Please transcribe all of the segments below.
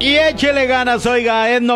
Y échele ganas, oiga, es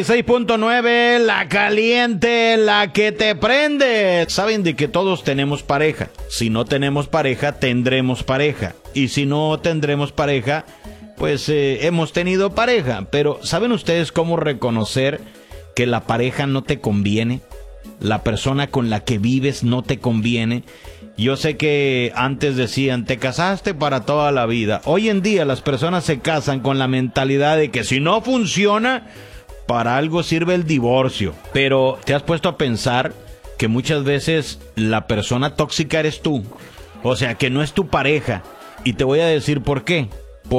96.9, la caliente, la que te prende. Saben de que todos tenemos pareja. Si no tenemos pareja, tendremos pareja. Y si no tendremos pareja, pues hemos tenido pareja. Pero ¿saben ustedes cómo reconocer que la pareja no te conviene? La persona con la que vives no te conviene. Yo sé que antes decían, te casaste para toda la vida. Hoy en día las personas se casan con la mentalidad de que si no funciona, para algo sirve el divorcio. Pero ¿te has puesto a pensar que muchas veces la persona tóxica eres tú? O sea, que no es tu pareja. Y te voy a decir por qué.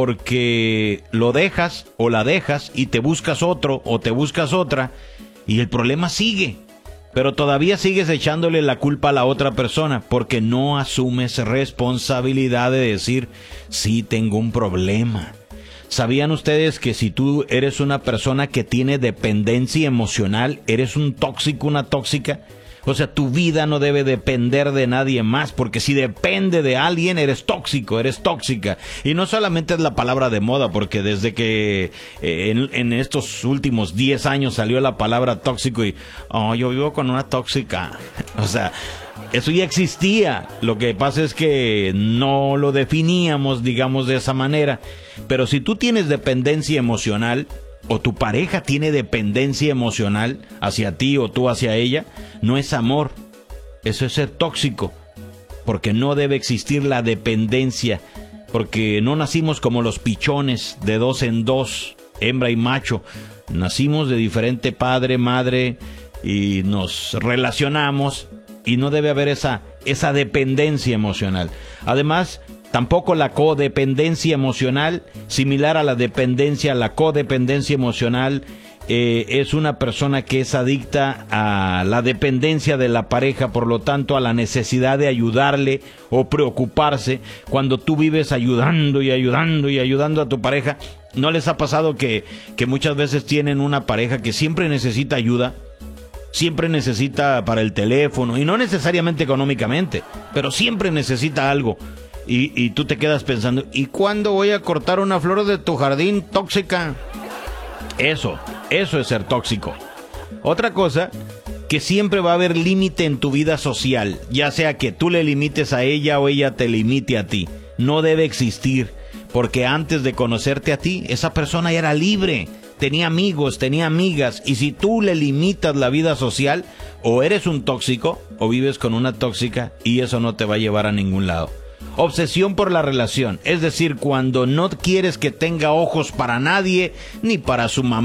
Porque lo dejas o la dejas y te buscas otro o te buscas otra y el problema sigue. Pero todavía sigues echándole la culpa a la otra persona porque no asumes responsabilidad de decir, sí, tengo un problema. ¿Sabían ustedes que si tú eres una persona que tiene dependencia emocional, eres un tóxico, una tóxica? O sea, tu vida no debe depender de nadie más, porque si depende de alguien, eres tóxico, eres tóxica. Y no solamente es la palabra de moda, porque desde que en estos últimos 10 años salió la palabra tóxico y, yo vivo con una tóxica. O sea, eso ya existía. Lo que pasa es que no lo definíamos, digamos, de esa manera. Pero si tú tienes dependencia emocional, o tu pareja tiene dependencia emocional hacia ti o tú hacia ella, no es amor, eso es ser tóxico, porque no debe existir la dependencia, porque no nacimos como los pichones de 2 en 2, hembra y macho, nacimos de diferente padre, madre y nos relacionamos y no debe haber esa dependencia emocional. Además, tampoco la codependencia emocional, similar a la dependencia, la codependencia emocional es una persona que es adicta a la dependencia de la pareja, por lo tanto a la necesidad de ayudarle o preocuparse. Cuando tú vives ayudando y ayudando y ayudando a tu pareja, ¿no les ha pasado que muchas veces tienen una pareja que siempre necesita ayuda? Siempre necesita para el teléfono, y no necesariamente económicamente, pero siempre necesita algo. Y tú te quedas pensando, ¿y cuándo voy a cortar una flor de tu jardín, tóxica? Eso es ser tóxico. Otra cosa, que siempre va a haber límite en tu vida social, ya sea que tú le limites a ella o ella te limite a ti. No debe existir, porque antes de conocerte a ti, esa persona ya era libre, tenía amigos, tenía amigas, y si tú le limitas la vida social, o eres un tóxico o vives con una tóxica, y eso no te va a llevar a ningún lado. Obsesión por la relación, es decir, cuando no quieres que tenga ojos para nadie, ni para su mamá,